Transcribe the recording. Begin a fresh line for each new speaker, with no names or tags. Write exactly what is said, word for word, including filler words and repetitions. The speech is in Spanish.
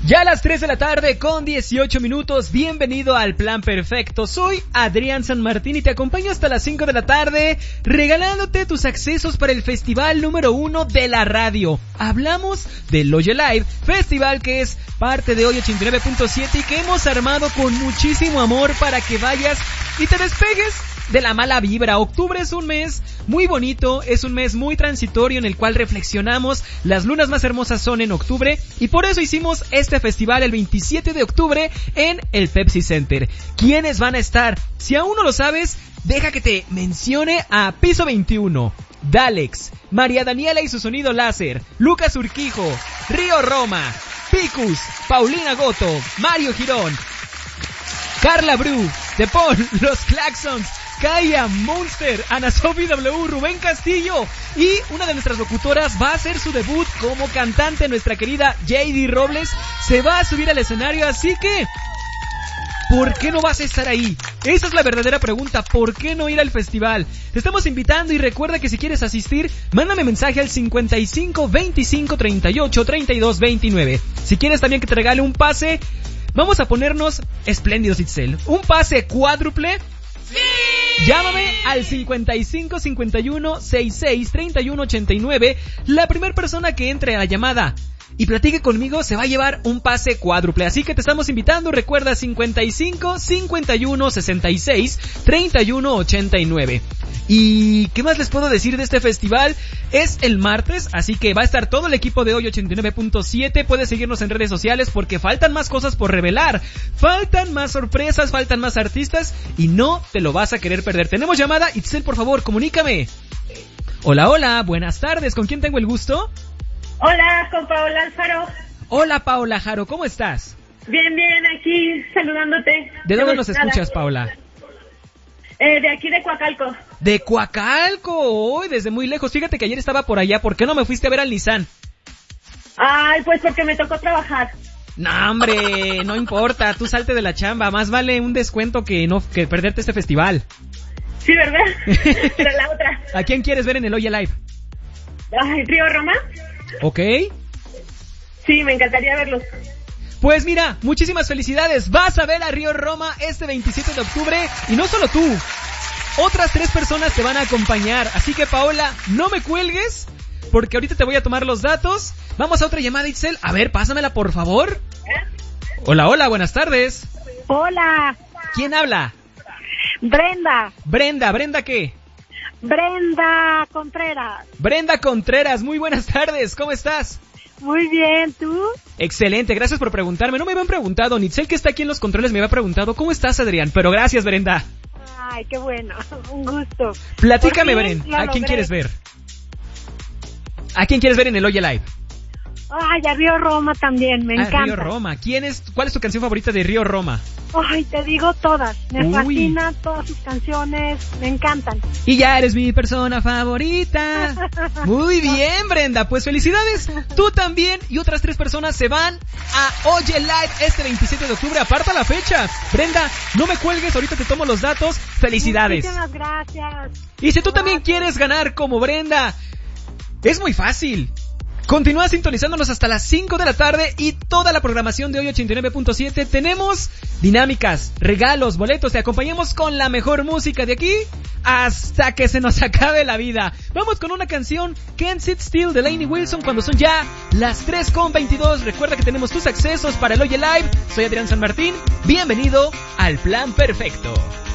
Ya a las tres de la tarde con dieciocho minutos, bienvenido al Plan Perfecto. Soy Adrián San Martín y te acompaño hasta las cinco de la tarde regalándote tus accesos para el festival número uno de la radio. Hablamos del Oye Live, festival que es parte de Hoy ochenta y nueve punto siete y que hemos armado con muchísimo amor para que vayas y te despegues de la mala vibra. Octubre es un mes muy bonito, es un mes muy transitorio en el cual reflexionamos. Las lunas más hermosas son en octubre y por eso hicimos este festival el veintisiete de octubre en el Pepsi Center. ¿Quiénes van a estar? Si aún no lo sabes, deja que te mencione a Piso veintiuno, Dalex, María Daniela y su sonido láser, Lucas Urquijo, Río Roma, Picus, Paulina Goto, Mario Girón, Carla Bru, De Paul, Los Claxons, Kaya, Monster, Ana Sophie W, Rubén Castillo y una de nuestras locutoras va a hacer su debut como cantante, nuestra querida J D Robles se va a subir al escenario, así que ¿por qué no vas a estar ahí? Esa es la verdadera pregunta, ¿por qué no ir al festival? Te estamos invitando y recuerda que si quieres asistir, mándame mensaje al cincuenta y cinco veinticinco treinta y ocho treinta y dos veintinueve. Si quieres también que te regale un pase, vamos a ponernos espléndidos, Itzel. Un pase cuádruple. ¡Sí! Llámame al cincuenta y cinco cincuenta y uno sesenta y seis treinta y uno ochenta y nueve. La primera persona que entre a la llamada y platique conmigo se va a llevar un pase cuádruple. Así que te estamos invitando. Recuerda cincuenta y cinco cincuenta y uno sesenta y seis treinta y uno ochenta y nueve. ¿Y qué más les puedo decir de este festival? Es el martes, así que va a estar todo el equipo de Hoy ochenta y nueve punto siete. Puedes seguirnos en redes sociales porque faltan más cosas por revelar. Faltan más sorpresas, faltan más artistas y no te lo vas a querer perder. Tenemos llamada. Itzel, por favor, comunícame. Hola, hola, buenas tardes. ¿Con quién tengo el gusto?
Hola, con Paola Jaro.
Hola, Paola Jaro, ¿cómo estás?
Bien, bien, aquí saludándote.
¿De dónde nos escuchas, Paola?
Eh, de aquí de Coacalco.
De Coacalco, hoy desde muy lejos. Fíjate que ayer estaba por allá. ¿Por qué no me fuiste a ver al Nissan?
Ay, pues porque me tocó trabajar.
No, hombre, no importa. Tú salte de la chamba. Más vale un descuento que no que perderte este festival.
Sí, ¿verdad? Pero la otra.
¿A quién quieres ver en el Oye Live?
Ay, Río Roma.
Ok.
Sí, me encantaría verlos.
Pues mira, muchísimas felicidades. Vas a ver a Río Roma este veintisiete de octubre. Y no solo tú, otras tres personas te van a acompañar. Así que, Paola, no me cuelgues, porque ahorita te voy a tomar los datos. Vamos a otra llamada, Itzel. A ver, pásamela, por favor. Hola, hola, buenas tardes.
Hola.
¿Quién habla?
Brenda.
Brenda, ¿Brenda qué?
Brenda Contreras.
Brenda Contreras, muy buenas tardes. ¿Cómo estás?
Muy bien, ¿tú?
Excelente, gracias por preguntarme. No me habían preguntado, Nitzel, que está aquí en los controles, me había preguntado, ¿cómo estás, Adrián? Pero gracias, Brenda.
Ay, qué bueno, un gusto.
Platícame, Brenda, ¿a quién quieres ver? ¿A quién quieres ver en el Oye Live?
Ay, a Río Roma también, me
ah,
encanta.
Río Roma, ¿quién es, cuál es tu canción favorita de Río Roma?
Ay, te digo todas, me
Uy.
fascinan todas sus canciones, me encantan.
Y ya eres mi persona favorita. Muy bien, Brenda, pues felicidades. Tú también y otras tres personas se van a Oye Live este veintisiete de octubre. Aparta la fecha. Brenda, no me cuelgues, ahorita te tomo los datos. Felicidades.
Muchísimas gracias.
Y si tú
gracias.
también quieres ganar como Brenda, es muy fácil. Continúa sintonizándonos hasta las cinco de la tarde y toda la programación de Hoy ochenta y nueve punto siete. Tenemos dinámicas, regalos, boletos. Te acompañamos con la mejor música de aquí hasta que se nos acabe la vida. Vamos con una canción, Can't Sit Still, de Lainey Wilson, cuando son ya las tres con veintidós. Recuerda que tenemos tus accesos para el Oye Live. Soy Adrián San Martín. Bienvenido al Plan Perfecto.